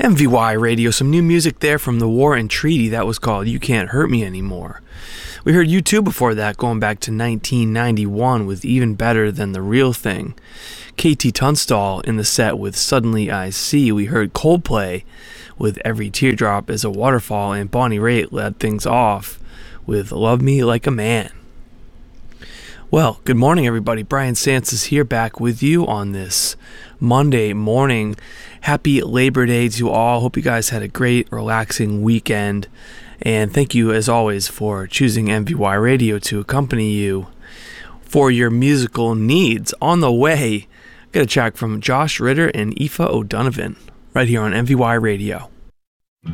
MVY Radio, some new music there from The War and Treaty. That was called You Can't Hurt Me Anymore. We heard U2 before that, going back to 1991 with Even Better Than the Real Thing. KT Tunstall in the set with Suddenly I See. We heard Coldplay with Every Teardrop is a Waterfall, and Bonnie Raitt led things off with Love Me Like a Man. Well, good morning, everybody. Brian Sands is here back with you on this Monday morning. Happy Labor Day to all. Hope you guys had a great, relaxing weekend. And thank you, as always, for choosing MVY Radio to accompany you for your musical needs. On the way, got a track from Josh Ritter and Aoife O'Donovan right here on MVY Radio.